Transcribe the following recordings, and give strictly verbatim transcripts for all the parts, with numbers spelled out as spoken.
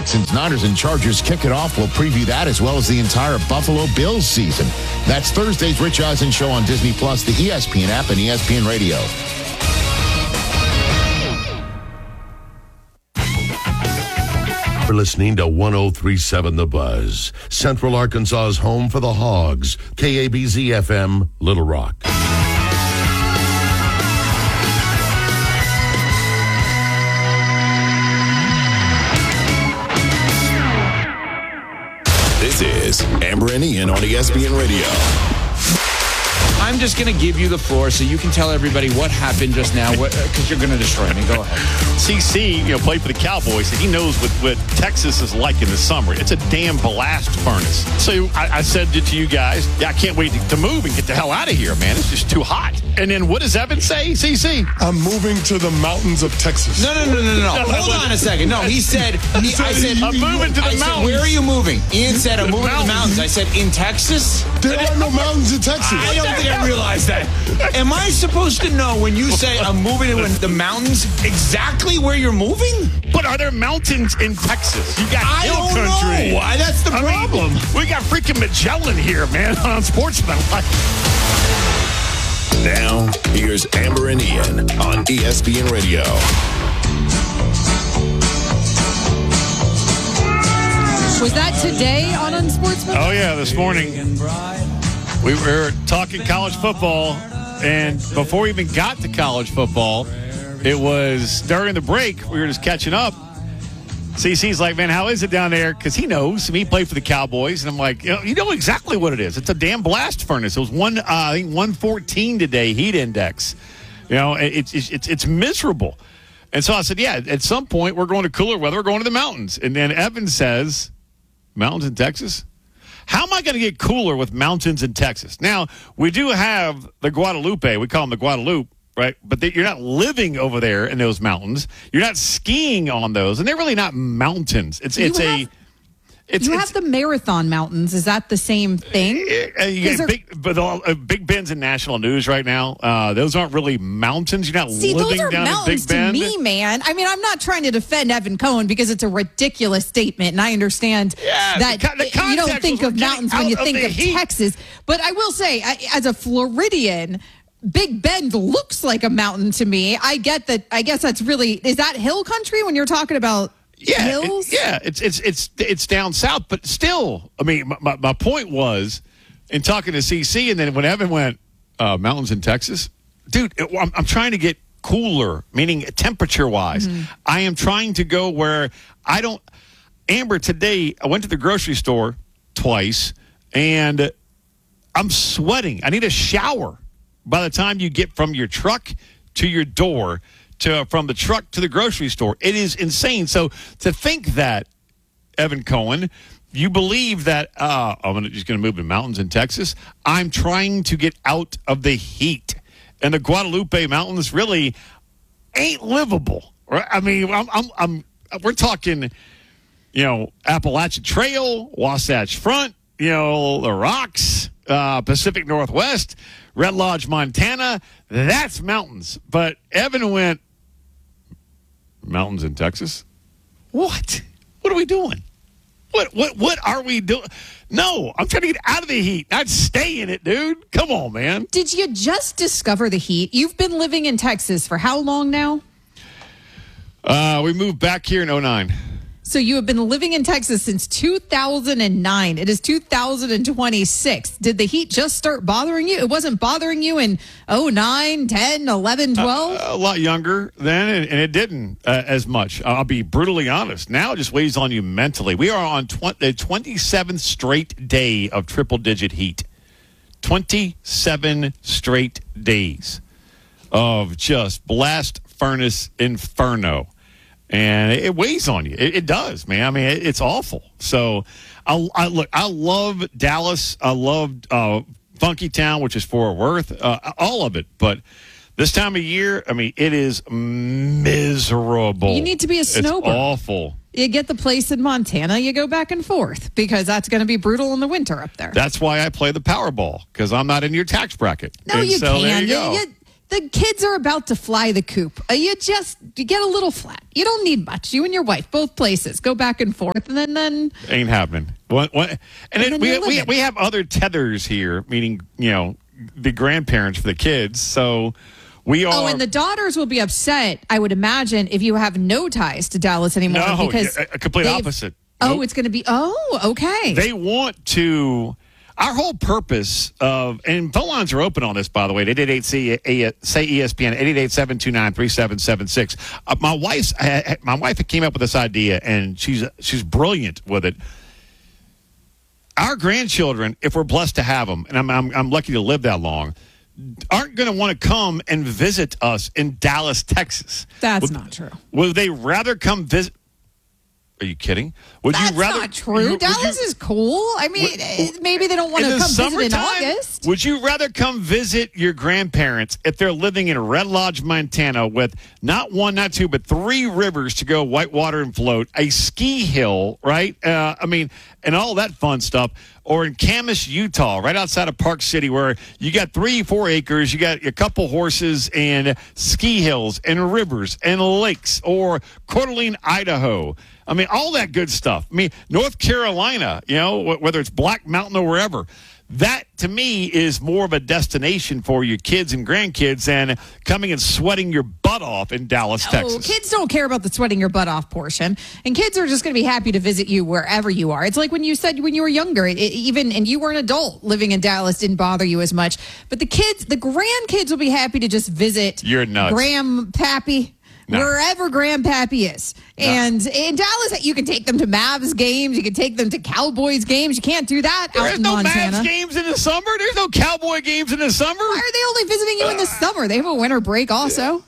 Texans, Niners, and Chargers kick it off. We'll preview that as well as the entire Buffalo Bills season. That's Thursday's Rich Eisen Show on Disney Plus, the E S P N app, and E S P N Radio. You're listening to one oh three point seven The Buzz, Central Arkansas's home for the Hogs, K A B Z F M, Little Rock. This is Amber and Ian on E S P N Radio. I'm just going to give you the floor so you can tell everybody what happened just now, because you're going to destroy me. Go ahead. C C, you know, played for the Cowboys, and he knows what, what Texas is like in the summer. It's a damn blast furnace. So I, I said to you guys, yeah, I can't wait to, to move and get the hell out of here, man. It's just too hot. And then what does Evan say, C C? I'm moving to the mountains of Texas. No, no, no, no, no. no. Hold on a second. No, he said, he, I said, I'm moving to the I mountains. Said, where are you moving? Ian said, I'm The moving mountains. to the mountains. I said, in Texas? There are no mountains in Texas. I don't think I realized that. Am I supposed to know when you say I'm moving to the mountains exactly where you're moving? But are there mountains in Texas? You got I hill don't country. know. Why? That's the I problem. mean, we got freaking Magellan here, man, on Sportsman. Now, here's Amber and Ian on E S P N Radio. Was that today on Unsportsman? Oh, yeah, this morning. We were talking college football, and before we even got to college football, it was during the break. We were just catching up. C C's like, man, how is it down there? Because he knows. He played for the Cowboys. And I'm like, you know, you know exactly what it is. It's a damn blast furnace. It was one, uh, I think one fourteen today, heat index. You know, it's, it's, it's, it's miserable. And so I said, yeah, at some point we're going to cooler weather. We're going to the mountains. And then Evan says, mountains in Texas? How am I going to get cooler with mountains in Texas? Now, we do have the Guadalupe. We call them the Guadalupe, right? But they, you're not living over there in those mountains. You're not skiing on those. And they're really not mountains. It's You it's have- a... It's, you it's, have the Marathon Mountains. Is that the same thing? Uh, you Is get there- big, but all, uh, Big Ben's in national news right now. Uh, those aren't really mountains. You're not See, living those are down in mountains Big to Bend. me, man. I mean, I'm not trying to defend Evan Cohen because it's a ridiculous statement, and I understand Yeah, that the co- the you don't context think was of we're getting mountains when you out of think the of heat. Texas. But I will say, I, as a Floridian, Big Bend looks like a mountain to me. I get that. I guess that's really, is that hill country when you're talking about Yeah, hills? it- yeah, it's it's it's it's down south, but still, I mean, my, my, my point was in talking to C C, and then when Evan went uh, mountains in Texas, dude, it, I'm, I'm trying to get cooler, meaning temperature wise. Mm-hmm. I am trying to go where I don't. Amber, today I went to the grocery store twice, and I'm sweating. I need a shower by the time you get from your truck to your door. To, from the truck to the grocery store. It is insane. So to think that, Evan Cohen, you believe that uh, I'm gonna, just going to move to mountains in Texas. I'm trying to get out of the heat. And the Guadalupe Mountains really ain't livable. Right? I mean, I'm, I'm, I'm, we're talking, you know, Appalachian Trail, Wasatch Front, you know, the Rocks, uh, Pacific Northwest, Red Lodge, Montana. That's mountains. But Evan went, mountains in Texas? What? What are we doing? What what what are we doing? No, I'm trying to get out of the heat, not stay in it, dude. Come on, man. Did you just discover the heat? You've been living in Texas for how long now? Uh, we moved back here in oh nine. So you have been living in Texas since two thousand nine. It is two thousand twenty-six. Did the heat just start bothering you? It wasn't bothering you in oh nine, ten, eleven, twelve? Uh, a lot younger then, and, and it didn't uh, as much. I'll be brutally honest. Now it just weighs on you mentally. We are on tw- the twenty-seventh straight day of triple-digit heat. twenty-seven straight days of just blast furnace inferno. And it weighs on you. It, it does, man. I mean, it, it's awful. So, I, I look. I love Dallas. I love uh, Funky Town, which is Fort Worth. Uh, all of it. But this time of year, I mean, it is miserable. You need to be a snowbird. It's awful. You get the place in Montana, you go back and forth because that's going to be brutal in the winter up there. That's why I play the Powerball, because I'm not in your tax bracket. No, And you so there can. you go. You, The kids are about to fly the coop. Uh, you just you get a little flat. You don't need much. You and your wife, both places, go back and forth, and then then ain't happening. What, what, and And then then we, you're we living. we have other tethers here, meaning you know the grandparents for the kids. So we are. oh, and the daughters will be upset. I would imagine if you have no ties to Dallas anymore no, because a, a complete they've- opposite. Oh, Nope. it's going to be. Oh, okay. They want to. Our whole purpose of, and phone lines are open on this, by the way. They did eight C, say E S P N, eight eight seven two nine three seven seven six. Uh, my wife's, uh, my wife came up with this idea, and she's she's brilliant with it. Our grandchildren, if we're blessed to have them, and I'm I'm, I'm lucky to live that long, aren't going to want to come and visit us in Dallas, Texas. That's would, not true. Would they rather come visit? Are you kidding? Would That's you rather? not true. would Dallas you- is cool. I mean, Would- eh, maybe they don't want in to the come visit in summertime, August. Would you rather come visit your grandparents if they're living in Red Lodge, Montana, with not one, not two, but three rivers to go whitewater and float, a ski hill, right? Uh, I mean, and all that fun stuff. Or in Camas, Utah, right outside of Park City, where you got three, four acres, you got a couple horses and ski hills and rivers and lakes, or Coeur d'Alene, Idaho. I mean, all that good stuff. I mean, North Carolina, you know, wh- whether it's Black Mountain or wherever. That, to me, is more of a destination for your kids and grandkids than coming and sweating your butt off in Dallas, Oh, Texas. kids don't care about the sweating your butt off portion, and kids are just going to be happy to visit you wherever you are. It's like when you said when you were younger, it, even and you were an adult living in Dallas, didn't bother you as much. But the kids, the grandkids, will be happy to just visit. You're nuts. Grandpappy. No. Wherever Grandpappy is. No. And in Dallas, you can take them to Mavs games. You can take them to Cowboys games. You can't do that out There's in no Montana. Mavs games in the summer. There's no Cowboy games in the summer. Why are they only visiting you in the summer? They have a winter break also.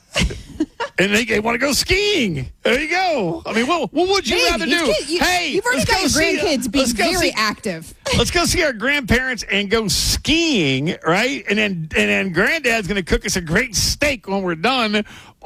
And they, they want to go skiing. There you go. I mean, what, what would you Maybe. rather You do? can't- you- hey, you've already let's got go your see- grandkids being let's go very see- active. Let's go see our grandparents and go skiing, right? And then and then Granddad's going to cook us a great steak when we're done.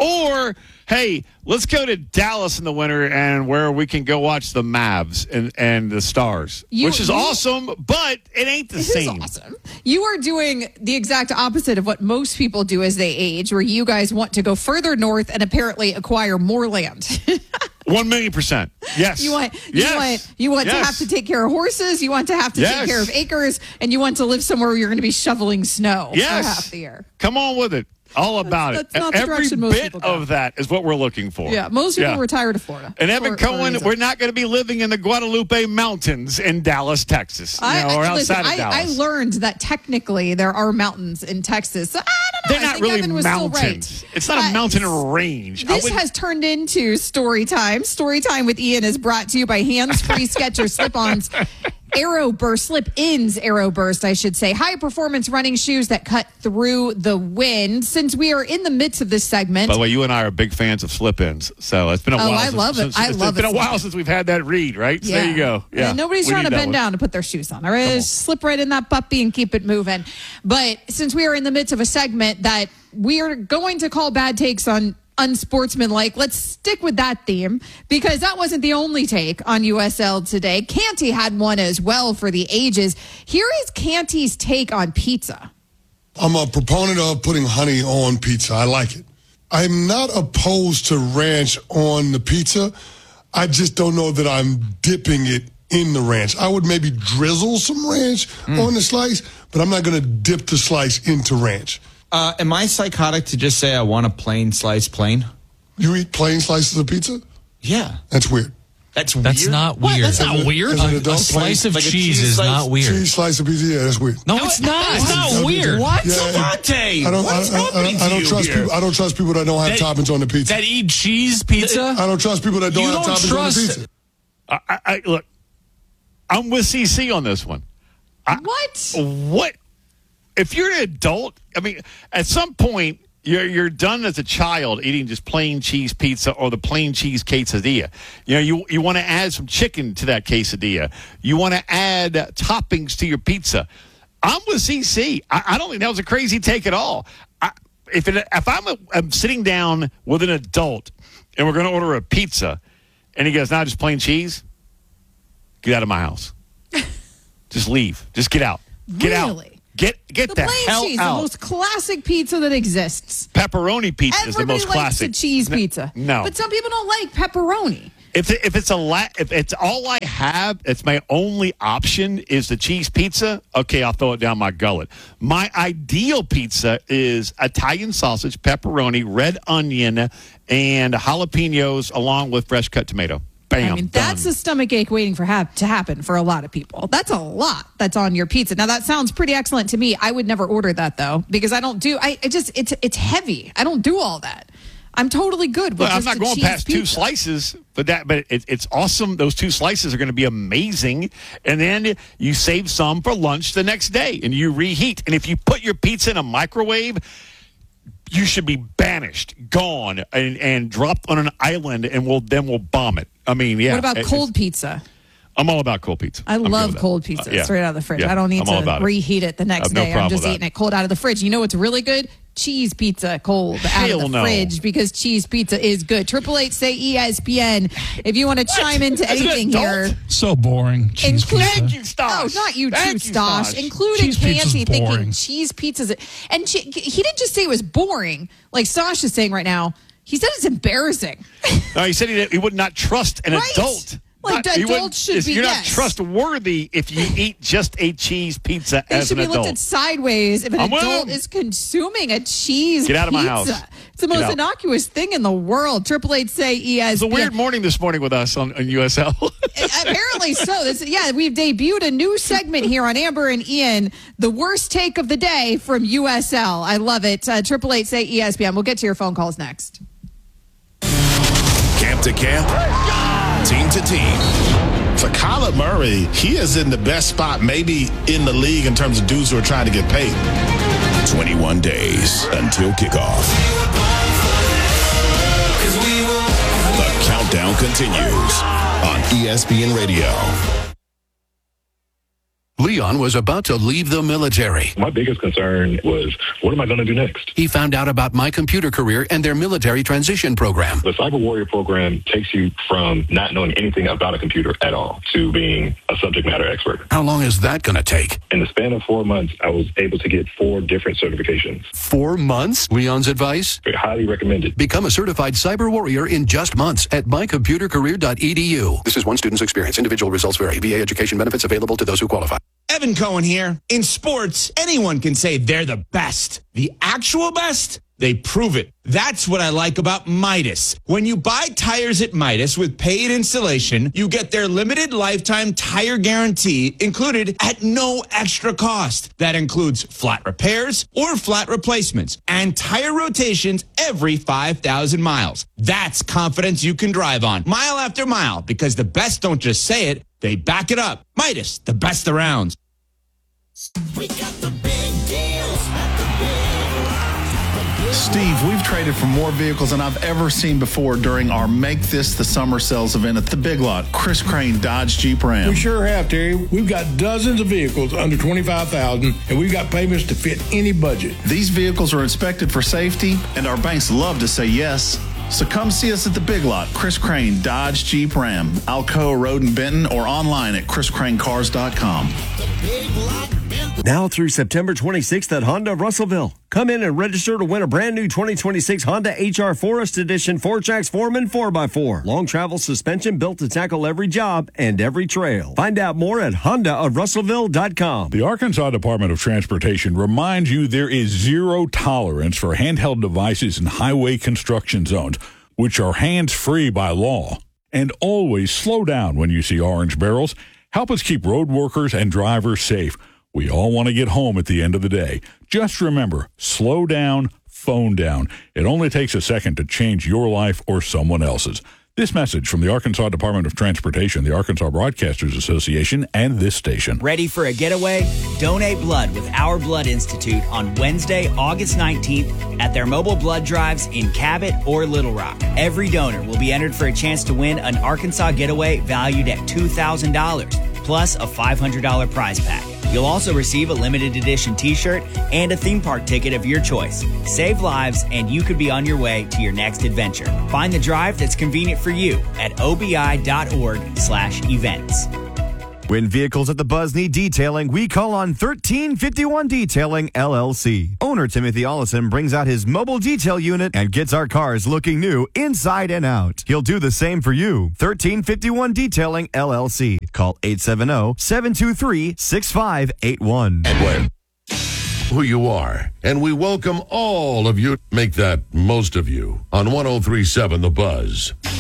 Or hey, let's go to Dallas in the winter and where we can go watch the Mavs and, and the Stars, You- which is you- awesome, but it ain't the This is same. awesome. You are doing the exact opposite of what most people do as they age, where you guys want to go further north and apparently acquire more land. One million percent. Yes. You want yes. you want you want to Yes. have to take care of horses. You want to have to Yes. take care of acres, and you want to live somewhere where you're going to be shoveling snow Yes. for half the year. Come on with it. All about that's it. not the Every direction most bit people go. of that is what we're looking for. Yeah, most people Yeah. retire to Florida. And Evan for- for a Cohen, reason. we're not going to be living in the Guadalupe Mountains in Dallas, Texas, you I, know, or I- outside listen, of I, I Dallas. learned that technically there are mountains in Texas. So I don't know. They're I not think really Evan was still mountains. right. It's not a Uh, mountain range. I This wouldn't- has turned into story time. Story time with Ian is brought to you by Hands Free Skechers Slip-Ons. Aero Burst, slip-ins Aero Burst, I should say. High-performance running shoes that cut through the wind. Since we are in the midst of this segment, By the way, you and I are big fans of slip-ins, so it's been a Oh, while. I since, love it. since- I it's love been it. a while since we've had that read, right? So there you go. Yeah, And nobody's we trying to need that bend one. down to put their shoes on. All right, just slip right in that puppy and keep it moving. But since we are in the midst of a segment that we are going to call bad takes on unsportsmanlike, let's stick with that theme because that wasn't the only take on U S L today. Canty had one as well for the ages. Here is Canty's take on pizza. I'm a proponent of putting honey on pizza. I like it. I'm not opposed to ranch on the pizza. I just don't know that I'm dipping it in the ranch. I would maybe drizzle some ranch on the slice, but I'm not going to dip the slice into ranch. Uh, am I psychotic to just say I want a plain slice plain? You eat plain slices of pizza? Yeah. That's weird. That's That's weird. not What? weird. That's not As a- weird. as an A, a adult, slice of like a cheese cheese is slice- not weird. Cheese slice of pizza? Yeah, that's weird. No, it's not. It's not weird. What? Yeah, Savante, I don't, what's I, I, I, happening don't- I to don't you trust here? people. I don't trust people that don't have That- toppings on the pizza. That eat cheese pizza? I don't trust people that don't You have don't toppings trust- on the pizza. I, I, I, look, I'm with C C on this one. I, What? What? If you're an adult, I mean, at some point, you're you're done as a child eating just plain cheese pizza or the plain cheese quesadilla. You know, you you want to add some chicken to that quesadilla. You want to add uh, toppings to your pizza. I'm with C C. I, I don't think that was a crazy take at all. I, if it, if I'm, a, I'm sitting down with an adult and we're going to order a pizza, and he goes, "Not just plain cheese," get out of my house. Just leave. Just get out. Get out. Really? Get get The the, plain hell cheese, out. the most classic pizza that exists. Pepperoni pizza is the Everybody most likes classic. the cheese pizza. No. But some people don't like pepperoni. If it, if it's a la- if it's all I have, it's my only option is the cheese pizza. Okay, I'll throw it down my gullet. My ideal pizza is Italian sausage, pepperoni, red onion, and jalapenos, along with fresh cut tomato. Bam. I mean, that's done. a stomach ache waiting for hap- to happen for a lot of people. That's a lot that's on your pizza. Now, that sounds pretty excellent to me. I would never order that, though, because I don't do, I, I just, it's it's heavy. I don't do all that. I'm totally good with Well, I'm just not a going cheese past two pizza. slices, but that but it, it's awesome. Those two slices are going to be amazing, and then you save some for lunch the next day, and you reheat. And if you put your pizza in a microwave, you should be banished, gone, and, and dropped on an island, and we'll then we'll bomb it. I mean, yeah. What about it- cold pizza? I'm all about cold pizza. I I'm good love with that. cold pizza Uh, yeah. straight out of the fridge. Yeah. I don't need I'm all to about it. reheat it the next I have no day. I'm problem just with eating that. it cold out of the fridge. You know what's really good? Cheese pizza cold out Hell of the no. fridge, because cheese pizza is good. Triple eight say E S P N if you want to chime into That's an anything adult? here. So boring. Cheese Include- pizza. Thank you, Stosh. No, not you Thank too, you, Stosh. Stosh. Including Cheese pizza's Canty thinking boring. cheese pizzas. And che- he didn't just say it was boring, like Stosh is saying right now. He said it's embarrassing. No, he said he, he would not trust an Right. adult. Like, Not- he adults wouldn't- should it's- be, You're yes. not trustworthy if you eat just a cheese pizza They as should an be adult. looked at sideways if an I'm with adult him. is consuming a cheese Get out of my pizza. house. It's the Get most out. innocuous thing in the world. Triple eight say E S P N. It's a weird morning this morning with us on, on U S L. Apparently so. This, yeah, we've debuted a new segment here on Amber and Ian, the worst take of the day from U S L. I love it. Triple eight say E S P N. We'll get to your phone calls next. Camp to camp, team to team. For Kyler Murray, he is in the best spot maybe in the league in terms of dudes who are trying to get paid. twenty-one days until kickoff. The countdown continues on E S P N Radio. Leon was about to leave the military. My biggest concern was, what am I going to do next? He found out about My Computer Career and their military transition program. The Cyber Warrior program takes you from not knowing anything about a computer at all to being a subject matter expert. How long is that going to take? In the span of four months, I was able to get four different certifications. Four months? Leon's advice? Highly recommended. Become a certified cyber warrior in just months at my computer career dot e d u. This is one student's experience. Individual results vary. V A education benefits available to those who qualify. Evan Cohen here. In sports, anyone can say they're the best. The actual best? They prove it. That's what I like about Midas. When you buy tires at Midas with paid installation, you get their limited lifetime tire guarantee included at no extra cost. That includes flat repairs or flat replacements and tire rotations every five thousand miles. That's confidence you can drive on mile after mile, because the best don't just say it, they back it up. Midas, the best around. We got the big deals at the Steve, we've traded for more vehicles than I've ever seen before during our Make This the Summer Sales event at the Big Lot. Chris Crane, Dodge Jeep Ram. We sure have, Terry. We've got dozens of vehicles under twenty-five thousand dollars, and we've got payments to fit any budget. These vehicles are inspected for safety, and our banks love to say yes. So come see us at the Big Lot. Chris Crane, Dodge Jeep Ram, Alcoa Road in Benton, or online at chris crane cars dot com. Now through September twenty-sixth at Honda Russellville. Come in and register to win a brand new twenty twenty-six Honda H R Forest Edition four-tracks Foreman four by four. Long travel suspension built to tackle every job and every trail. Find out more at honda of russellville dot com. The Arkansas Department of Transportation reminds you there is zero tolerance for handheld devices in highway construction zones, which are hands-free by law. And always slow down when you see orange barrels. Help us keep road workers and drivers safe. We all want to get home at the end of the day. Just remember, slow down, phone down. It only takes a second to change your life or someone else's. This message from the Arkansas Department of Transportation, the Arkansas Broadcasters Association, and this station. Ready for a getaway? Donate blood with Our Blood Institute on Wednesday, August nineteenth at their mobile blood drives in Cabot or Little Rock. Every donor will be entered for a chance to win an Arkansas getaway valued at two thousand dollars, plus a five hundred dollars prize pack. You'll also receive a limited edition t-shirt and a theme park ticket of your choice. Save lives, and you could be on your way to your next adventure. Find the drive that's convenient for you at obi dot org slash events. When vehicles at the Buzz need detailing, we call on thirteen fifty-one Detailing, L L C. Owner Timothy Ollison brings out his mobile detail unit and gets our cars looking new inside and out. He'll do the same for you. thirteen fifty-one Detailing, L L C. Call eight seven zero, seven two three, six five eight one. Who you are, and we welcome all of you. Make that most of you on one oh three seven The Buzz.